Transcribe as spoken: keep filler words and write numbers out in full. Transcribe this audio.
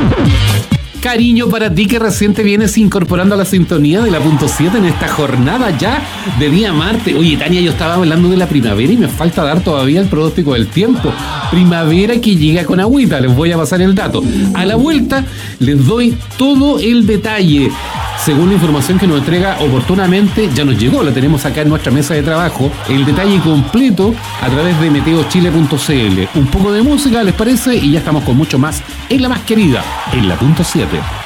Cariño para ti que recién te vienes incorporando a la sintonía de la punto siete en esta jornada ya de día martes. Oye, Tania, yo estaba hablando de la primavera y me falta dar todavía el pronóstico del tiempo. Primavera que llega con agüita, les voy a pasar el dato. A la vuelta les doy todo el detalle. Según la información que nos entrega oportunamente, ya nos llegó, la tenemos acá en nuestra mesa de trabajo, el detalle completo a través de meteo chile punto c l. Un poco de música, ¿les parece? Y ya estamos con mucho más en la más querida, en la punto siete.